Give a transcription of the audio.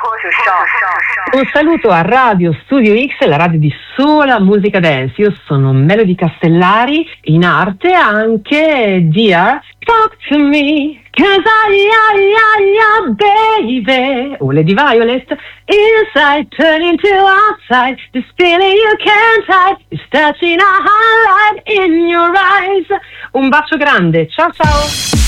Un saluto a Radio Studio X, la radio di sola musica dance. Io sono Melody Castellari, in arte anche Dear Talk to Me, 'cause baby, o Lady Violet, inside turn into outside, this feeling you can't hide, is touching a highlight in your eyes. Un bacio grande, ciao ciao!